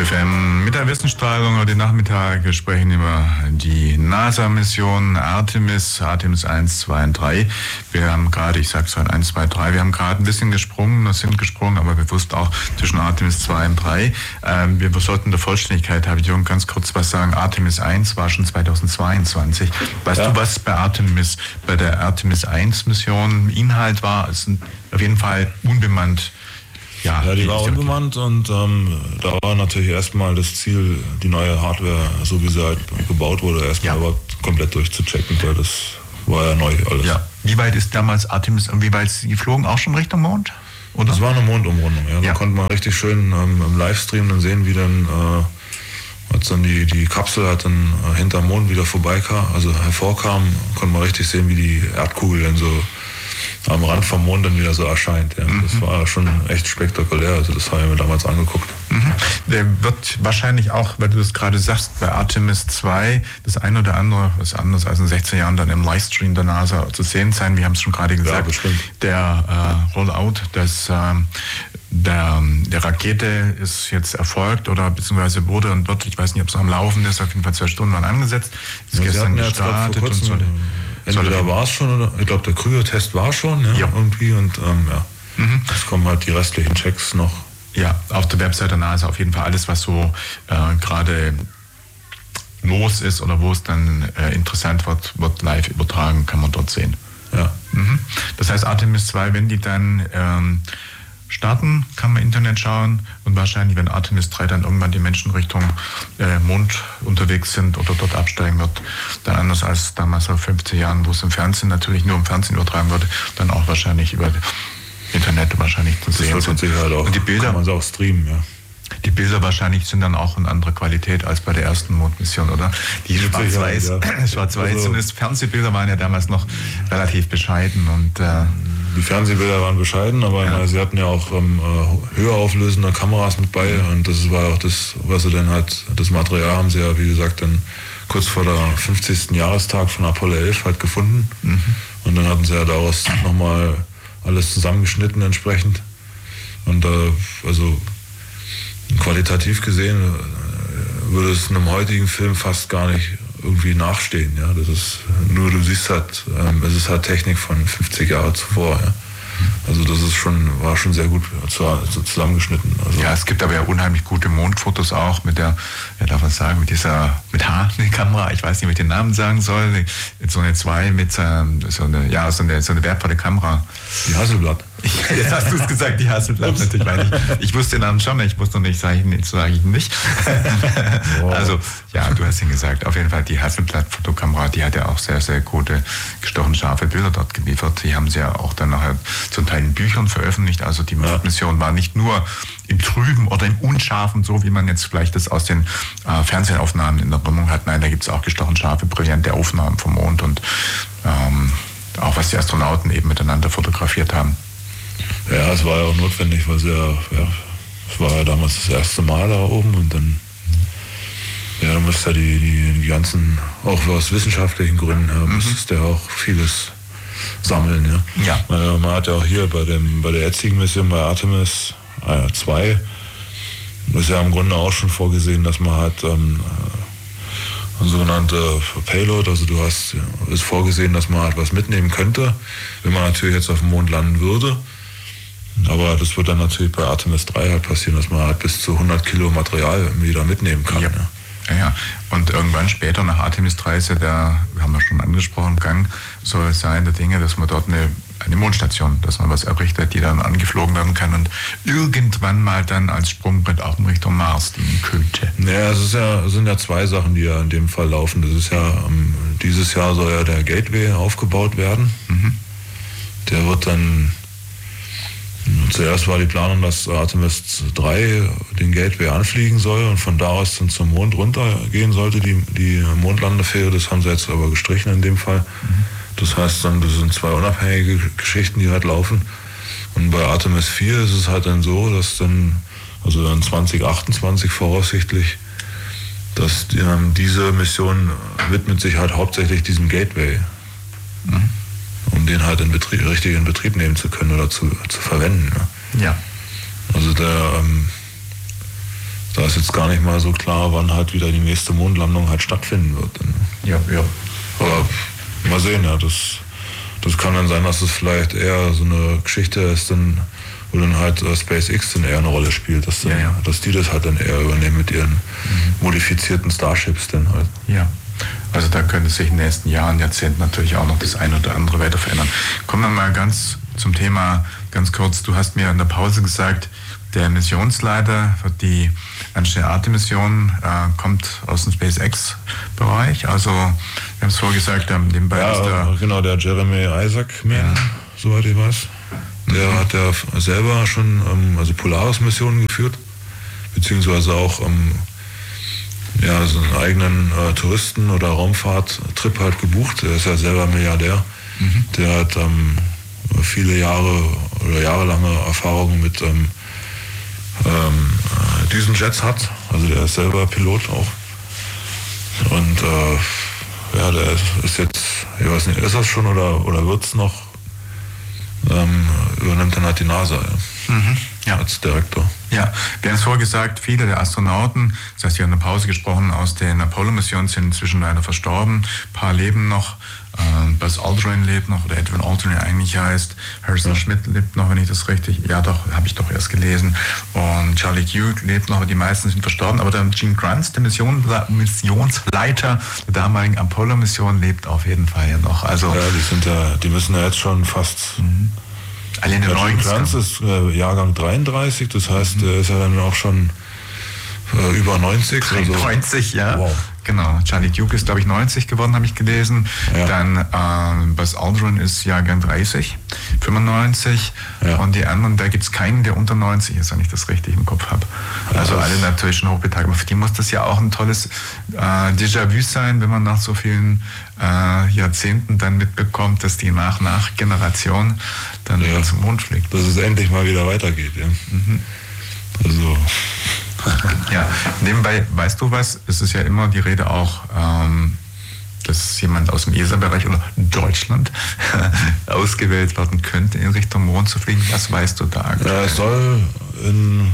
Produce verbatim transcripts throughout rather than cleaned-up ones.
F M mit der Wissensstrahlung heute Nachmittag. Wir sprechen über die NASA-Mission Artemis, Artemis eins, zwei und drei. Wir haben gerade, ich sag's halt eins, zwei, drei, wir haben gerade ein bisschen gesprungen, sind gesprungen, aber bewusst auch zwischen Artemis zwei und drei. Ähm, wir sollten der Vollständigkeit, habe ich Jürgen ganz kurz was sagen, Artemis eins war schon zweitausendzweiundzwanzig. Weißt ja. du, was bei Artemis, bei der Artemis eins Mission Inhalt war? Es sind auf jeden Fall unbemannt. Ja, ja, die war unbemannt und ähm, da war natürlich erstmal das Ziel, die neue Hardware, so wie sie halt gebaut wurde, erstmal ja. überhaupt komplett durchzuchecken, weil das war ja neu alles. Ja. Wie weit ist damals Artemis, wie weit ist die geflogen? Auch schon Richtung Mond? Oder? Das war eine Mondumrundung, ja. Da ja. konnte man richtig schön ähm, im Livestream dann sehen, wie dann, äh, als dann die, die Kapsel halt dann äh, hinterm Mond wieder vorbeikam, also hervorkam, konnte man richtig sehen, wie die Erdkugel dann so am Rand vom Mond dann wieder so erscheint. Ja. Mhm. Das war schon echt spektakulär, also das habe ich mir damals angeguckt. Mhm. Der wird wahrscheinlich auch, weil du das gerade sagst, bei Artemis zwei das ein oder andere, was anderes als in sechzehn Jahren dann im Livestream der NASA zu sehen sein. Wir haben es schon gerade gesagt, ja, bestimmt. Der äh, Rollout des, äh, der, der Rakete ist jetzt erfolgt oder beziehungsweise wurde und wird, ich weiß nicht, ob es am Laufen ist, auf jeden Fall zwei Stunden waren angesetzt, ist ja, gestern gestartet und so. Entweder war es schon, oder ich glaube, der Krüger-Test war schon, ja, ja. irgendwie, und ähm, ja, mhm. es kommen halt die restlichen Checks noch. Ja, auf der Webseite der NASA auf jeden Fall alles, was so äh, gerade los ist oder wo es dann äh, interessant wird, wird live übertragen, kann man dort sehen. Ja. Mhm. Das heißt, Artemis zwei, wenn die dann ähm, starten, kann man im Internet schauen und wahrscheinlich, wenn Artemis drei dann irgendwann die Menschen Richtung äh, Mond unterwegs sind oder dort absteigen wird, dann anders als damals vor fünfzig Jahren, wo es im Fernsehen natürlich nur im Fernsehen übertragen wurde, dann auch wahrscheinlich über Internet wahrscheinlich zu sehen sind. Halt auch, und die Bilder, kann man es auch streamen, ja. Die Bilder wahrscheinlich sind dann auch in anderer Qualität als bei der ersten Mondmission, oder? Die schwarz-weiß, ja. schwarz-weiß also, zumindest Fernsehbilder waren ja damals noch relativ bescheiden und äh, die Fernsehbilder waren bescheiden, aber ja. meine, sie hatten ja auch ähm, höher auflösende Kameras mit bei und das war auch das, was sie dann halt, das Material haben sie ja, wie gesagt, dann kurz vor der fünfzigsten Jahrestag von Apollo elf halt gefunden. Mhm. Und dann hatten sie ja daraus nochmal alles zusammengeschnitten entsprechend. Und äh, also qualitativ gesehen äh, würde es einem heutigen Film fast gar nicht irgendwie nachstehen, ja. Das ist nur, du siehst halt, ähm, es ist halt Technik von fünfzig Jahren zuvor, ja. Also das ist schon, war schon sehr gut zusammengeschnitten. Also ja, es gibt aber ja unheimlich gute Mondfotos auch mit der, ja darf man sagen, mit dieser, mit H-Kamera, ich weiß nicht, wie ich den Namen sagen soll, mit so eine zwei, mit so eine, ja, so eine, so eine wertvolle Kamera. Die Hasselblad. Jetzt hast du es gesagt, die Hasselblad natürlich, weil ich, ich wusste den Namen schon, ich wusste noch nicht, sage ich, sag ich nicht. Wow. Also, ja, du hast ihn gesagt, auf jeden Fall die Hasselblad-Fotokamera, die hat ja auch sehr, sehr gute, gestochen scharfe Bilder dort geliefert. Die haben sie ja auch dann nachher zum Teil in Büchern veröffentlicht, also die ja. Mission war nicht nur im Trüben oder im Unscharfen, so wie man jetzt vielleicht das aus den äh, Fernsehaufnahmen in Erinnerung hat. Nein, da gibt es auch gestochen scharfe, brillante Aufnahmen vom Mond und ähm, auch was die Astronauten eben miteinander fotografiert haben. Ja, es war ja auch notwendig, weil sie ja, ja, es war ja damals das erste Mal da oben und dann, ja, da musste ja die, die, die ganzen, auch aus wissenschaftlichen Gründen her, mhm. musste ja auch vieles sammeln, ja. ja. Man, man hat ja auch hier bei dem, bei der jetzigen Mission, bei Artemis zwei, ist ja im Grunde auch schon vorgesehen, dass man hat, ähm, eine sogenannte Payload, also du hast, ist vorgesehen, dass man halt was mitnehmen könnte, wenn man natürlich jetzt auf dem Mond landen würde. Aber das wird dann natürlich bei Artemis drei halt passieren, dass man halt bis zu hundert Kilo Material wieder mitnehmen kann. Ja. Ja. Ja, ja. Und irgendwann später, nach Artemis drei, ist ja der, wir haben ja schon angesprochen, Gang soll es sein, der Dinge, dass man dort eine, eine Mondstation, dass man was errichtet, die dann angeflogen werden kann und irgendwann mal dann als Sprungbrett auch in Richtung Mars dienen könnte. Ja, es ist ja, es sind ja zwei Sachen, die ja in dem Fall laufen. Das ist ja, um, dieses Jahr soll ja der Gateway aufgebaut werden. Mhm. Der wird dann, zuerst war die Planung, dass Artemis drei den Gateway anfliegen soll und von da aus dann zum Mond runtergehen sollte, die, die Mondlandefähre. Das haben sie jetzt aber gestrichen in dem Fall. Mhm. Das heißt dann, das sind zwei unabhängige Geschichten, die halt laufen. Und bei Artemis vier ist es halt dann so, dass dann, also dann zwanzig achtundzwanzig voraussichtlich, dass die, ähm, diese Mission widmet sich halt hauptsächlich diesem Gateway. Mhm. Um den halt in Betrieb, richtig in Betrieb nehmen zu können oder zu, zu verwenden. Ne? Ja. Also der, ähm, da ist jetzt gar nicht mal so klar, wann halt wieder die nächste Mondlandung halt stattfinden wird. Ja, ja. Aber mal sehen, ja, das, das kann dann sein, dass es vielleicht eher so eine Geschichte ist, dann, wo dann halt äh, SpaceX dann eher eine Rolle spielt, dass, dann, ja, ja. dass die das halt dann eher übernehmen mit ihren mhm. modifizierten Starships dann halt. Ja. Also da könnte sich in den nächsten Jahren, Jahrzehnten natürlich auch noch das eine oder andere weiter verändern. Kommen wir mal ganz zum Thema, ganz kurz. Du hast mir in der Pause gesagt, der Missionsleiter für die anstehende Artemis-Mission äh, kommt aus dem SpaceX-Bereich. Also wir haben es vorher gesagt, nebenbei ja, ist der... genau, der Jeremy Isaacman, ja. soweit ich weiß. Der mhm. hat ja selber schon ähm, also Polaris-Missionen geführt, beziehungsweise auch ähm, ja, so einen eigenen äh, Touristen- oder Raumfahrt-Trip halt gebucht. Er ist ja selber Milliardär. Mhm. Der hat ähm, viele Jahre oder jahrelange Erfahrungen mit ähm, ähm, Düsenjets hat. Also der ist selber Pilot auch. Und äh, ja, der ist, ist jetzt, ich weiß nicht, ist das schon oder, oder wird es noch? Ähm, übernimmt dann halt die NASA, ja. Mhm. Ja. Als Direktor. Ja, wir haben es vorher gesagt, viele der Astronauten, das heißt, wir haben eine Pause gesprochen, aus den Apollo-Missionen sind inzwischen leider verstorben. Ein paar leben noch. Äh, Buzz Aldrin lebt noch, oder Edwin Aldrin eigentlich heißt. Harrison ja. Schmitt lebt noch, wenn ich das richtig... Ja, doch, habe ich doch erst gelesen. Und Charlie Duke lebt noch, aber die meisten sind verstorben. Aber der Gene Kranz, der Mission, Missionsleiter der damaligen Apollo-Mission, lebt auf jeden Fall ja noch. Also, ja, die, sind ja, die müssen ja jetzt schon fast... Mhm. Alle in den Gene Kranz ist äh, Jahrgang dreiunddreißig, das heißt, er mhm. ist ja dann auch schon äh, über neunzig. neunzig, also. Ja. Wow. Genau. Charlie Duke ist, glaube ich, neunzig geworden, habe ich gelesen. Ja. Dann äh, Buzz Aldrin ist Jahrgang dreißig, fünfundneunzig. Ja. Und die anderen, da gibt es keinen, der unter neunzig ist, wenn ich das richtig im Kopf habe. Ja, also alle natürlich schon hochbeteiligt. Aber für die muss das ja auch ein tolles äh, Déjà-vu sein, wenn man nach so vielen äh, Jahrzehnten dann mitbekommt, dass die Nach-Nach-Generation dann ja. zum Mond fliegt. Dass es endlich mal wieder weitergeht. Ja. Mhm. Also... Ja, nebenbei, weißt du was, es ist ja immer die Rede auch, ähm, dass jemand aus dem E S A-Bereich oder Deutschland ausgewählt werden könnte, in Richtung Mond zu fliegen. Was weißt du da? Ja, es soll in,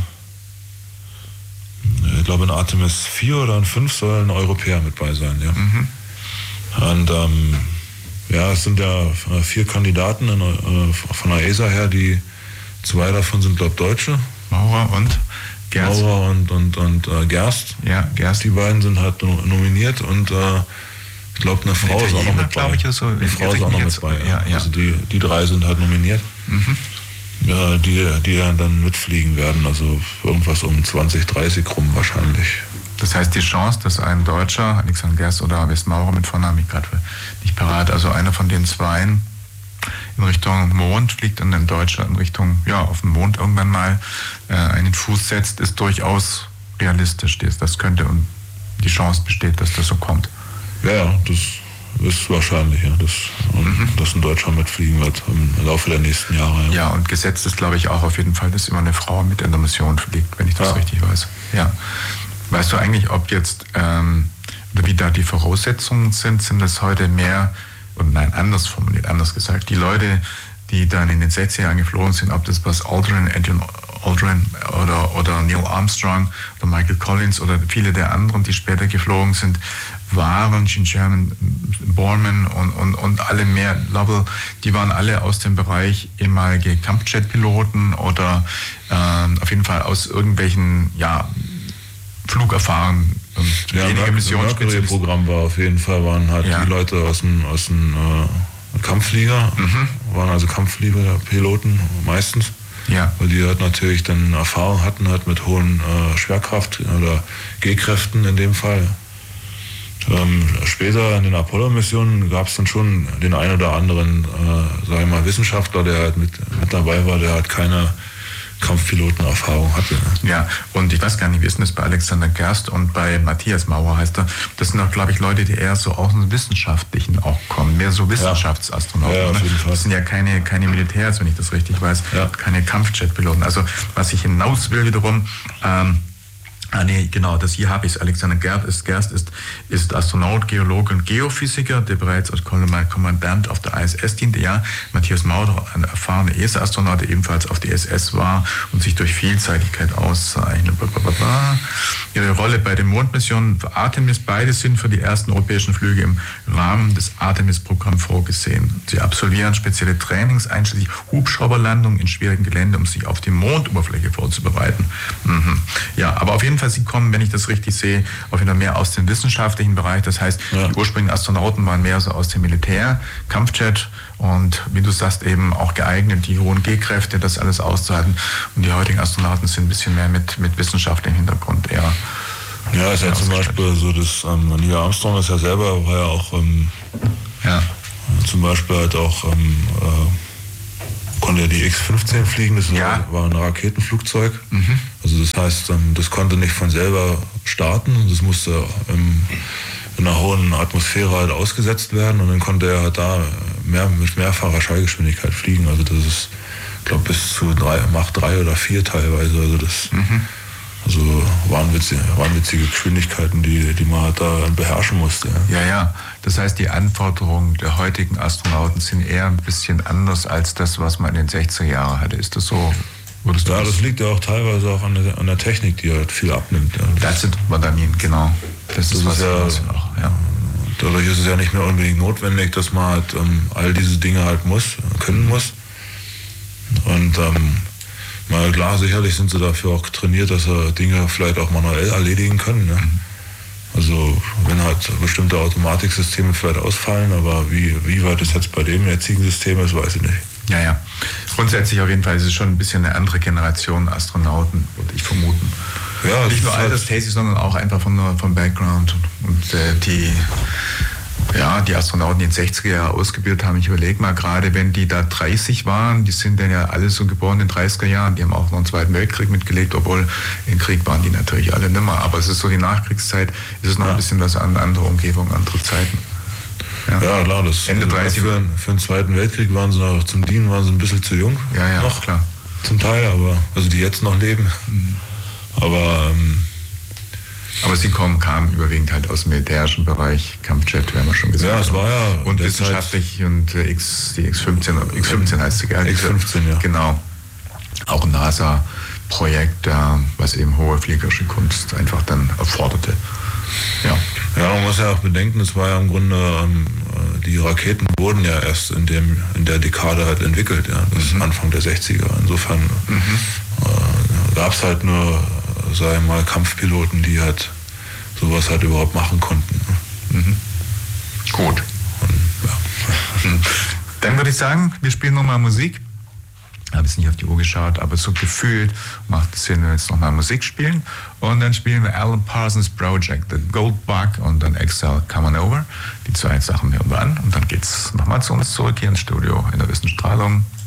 ich glaube in Artemis vier oder in fünf soll ein Europäer mit bei sein. Ja. Mhm. Und ähm, ja, es sind ja vier Kandidaten in, äh, von der E S A her, die zwei davon sind, glaube ich, Deutsche. Maurer und? Gerst. Maurer und, und, und äh, Gerst. Ja, Gerst. Die beiden sind halt nominiert und äh, ich glaube, eine Frau ist auch noch mit bei. Ich, so. Eine Frau ist auch noch mit bei. Ja, ja. Also die, die drei sind halt nominiert, mhm. ja, die, die dann mitfliegen werden. Also irgendwas um zwanzig, dreißig rum wahrscheinlich. Das heißt, die Chance, dass ein Deutscher, Alexander Gerst oder Wes Maurer mit Vornamen, ich gerade nicht parat, also einer von den Zweien in Richtung Mond fliegt und ein Deutscher in Richtung, ja, auf den Mond irgendwann mal äh, einen Fuß setzt, ist durchaus realistisch. Das könnte und die Chance besteht, dass das so kommt. Ja, ja, das ist wahrscheinlich, ja, dass, mhm. dass ein Deutscher mitfliegen wird im Laufe der nächsten Jahre. Ja, ja, und gesetzt ist, glaube ich, auch auf jeden Fall, dass immer eine Frau mit in der Mission fliegt, wenn ich das ja. richtig weiß. Ja. Weißt du eigentlich, ob jetzt, ähm, oder wie da die Voraussetzungen sind? Sind das heute mehr... Und nein, anders formuliert, anders gesagt. Die Leute, die dann in den sechziger Jahren geflogen sind, ob das Buzz Aldrin, Edwin Aldrin oder, oder Neil Armstrong oder Michael Collins oder viele der anderen, die später geflogen sind, waren, Gene Sherman, Borman und, und, und alle mehr, Lovell, die waren alle aus dem Bereich ehemalige Kampfjet-Piloten oder äh, auf jeden Fall aus irgendwelchen, ja, Flugerfahrungen. Und ja, das Mercury-Programm war auf jeden Fall, waren halt ja. die Leute aus dem, aus dem äh, Kampfflieger, mhm. waren also Kampffliegerpiloten meistens, ja. weil die halt natürlich dann Erfahrung hatten halt mit hohen äh, Schwerkraft- oder G-Kräften in dem Fall. Ähm, später in den Apollo-Missionen gab es dann schon den einen oder anderen, äh, sag ich mal, Wissenschaftler, der halt mit, mit dabei war, der halt keine Kampfpilotenerfahrung hatte. Ja, und ich weiß gar nicht, wie ist denn das bei Alexander Gerst und bei Matthias Maurer heißt er. Das sind doch, glaube ich, Leute, die eher so aus dem Wissenschaftlichen auch kommen, mehr so Wissenschaftsastronauten. Ja, ja, auf jeden Fall. Das sind ja keine, keine Militärs, wenn ich das richtig weiß, ja. keine Kampfjet-Piloten. Also was ich hinaus will wiederum, ähm, Ah nee, genau, das hier habe ich. Alexander Gerst ist, Gerst ist, ist Astronaut, Geologe und Geophysiker, der bereits als Kommandant auf der I S S diente. Ja, Matthias Maurer, ein erfahrener E S A-Astronaut, der ebenfalls auf der I S S war und sich durch Vielseitigkeit auszeichnet. Ihre Rolle bei den Mondmissionen für Artemis, beide sind für die ersten europäischen Flüge im Rahmen des Artemis-Programms vorgesehen. Sie absolvieren spezielle Trainings, einschließlich Hubschrauberlandungen in schwierigen Gelände, um sich auf die Mondoberfläche vorzubereiten. Mhm. Ja, aber auf jeden Fall Sie kommen, wenn ich das richtig sehe, auf jeden Fall mehr aus dem wissenschaftlichen Bereich. Das heißt, ja. Die ursprünglichen Astronauten waren mehr so aus dem Militär, Kampfjet und wie du sagst, eben auch geeignet, die hohen G-Kräfte, das alles auszuhalten. Und die heutigen Astronauten sind ein bisschen mehr mit, mit wissenschaftlichem Hintergrund eher. Ja, ist ja zum Beispiel so, dass ähm, Neil Armstrong ist ja selber, war ja auch ähm, ja. zum Beispiel halt auch ähm, äh, konnte er die X fünfzehn fliegen, das ja. war ein Raketenflugzeug. Mhm. Also das heißt, das konnte nicht von selber starten, das musste in einer hohen Atmosphäre halt ausgesetzt werden und dann konnte er halt da mehr, mit mehrfacher Schallgeschwindigkeit fliegen. Also das ist, ich glaube, bis zu drei, Mach drei oder vier teilweise. Also das mhm. also wahnwitzige, wahnwitzige Geschwindigkeiten, die, die man halt da beherrschen musste. Ja. ja, ja. Das heißt, die Anforderungen der heutigen Astronauten sind eher ein bisschen anders als das, was man in den sechziger Jahren hatte. Ist das so? Würdest ja, das liegt ja auch teilweise auch an der, an der Technik, die halt viel abnimmt. Ja. Das sind Badamin, genau. Das, das ist, was ist ja, auch, ja. Dadurch ist es ja nicht mehr unbedingt notwendig, dass man halt ähm, all diese Dinge halt muss, können muss. Und ähm, mal klar, sicherlich sind sie dafür auch trainiert, dass sie Dinge vielleicht auch manuell erledigen können. Ne? Mhm. Also wenn halt bestimmte Automatiksysteme vielleicht ausfallen, aber wie, wie weit es jetzt bei dem jetzigen System ist, weiß ich nicht. Ja, ja. Grundsätzlich auf jeden Fall ist es schon ein bisschen eine andere Generation Astronauten, würde ich vermuten. Ja, nicht nur alterstätig, sondern auch einfach von, vom Background. Und äh, die, ja, die Astronauten, die in den sechziger Jahren ausgebildet haben, ich überlege mal, gerade wenn die da dreißig waren, die sind dann ja alle so geboren in den dreißiger Jahren, die haben auch noch einen Zweiten Weltkrieg mitgelebt, obwohl im Krieg waren die natürlich alle nimmer. Aber es ist so die Nachkriegszeit, ist es noch ja. ein bisschen was an andere Umgebung, andere Zeiten. Ja, ja klar, das Ende dreißig. Für, für den Zweiten Weltkrieg waren sie noch, zum Dienen waren sie ein bisschen zu jung. Ja, ja, noch, klar. Zum Teil, aber, also die jetzt noch leben. Mhm. Aber, ähm, aber sie kommen, kamen überwiegend halt aus dem militärischen Bereich, Kampfjet, haben wir schon gesagt. Ja, es war ja. Und wissenschaftlich halt und äh, X, die X fünfzehn, X fünfzehn heißt sie, gell? X fünfzehn, ja. Genau. Auch ein NASA-Projekt, äh, was eben hohe fliegerische Kunst einfach dann erforderte. Ja. Ja, man muss ja auch bedenken, es war ja im Grunde, ähm, die Raketen wurden ja erst in, dem, in der Dekade halt entwickelt, ja, das ist mhm. Anfang der sechziger. Insofern mhm. äh, gab es halt nur, sagen wir mal, Kampfpiloten, die halt sowas halt überhaupt machen konnten. Mhm. Gut. Und, ja. Dann würde ich sagen, wir spielen nochmal Musik. Ich habe jetzt nicht auf die Uhr geschaut, aber so gefühlt macht es Sinn, wenn wir jetzt nochmal Musik spielen. Und dann spielen wir Alan Parsons Project, The Gold Bug und dann Excel Come On Over. Die zwei Sachen hören wir an und dann geht es nochmal zu uns zurück hier ins Studio in der Wissensstrahlung.